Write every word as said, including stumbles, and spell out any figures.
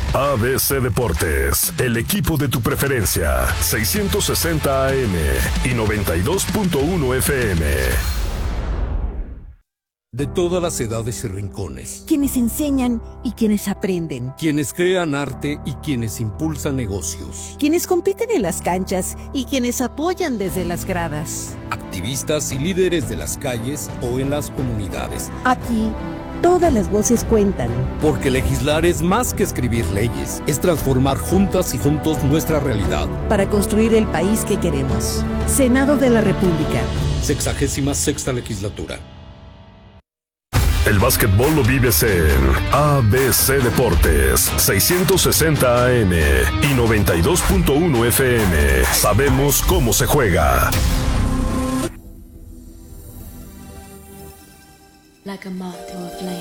A B C Deportes, el equipo de tu preferencia, seiscientos sesenta A M y noventa y dos punto uno F M. De todas las edades y rincones. Quienes enseñan y quienes aprenden. Quienes crean arte y quienes impulsan negocios. Quienes compiten en las canchas y quienes apoyan desde las gradas. Activistas y líderes de las calles o en las comunidades. Aquí, todas las voces cuentan. Porque legislar es más que escribir leyes, es transformar juntas y juntos nuestra realidad. Para construir el país que queremos. Senado de la República. Sexagésima sexta legislatura. El básquetbol lo vives en A B C Deportes, seiscientos sesenta A M y noventa y dos punto uno F M. Sabemos cómo se juega. Like a moth to a flame.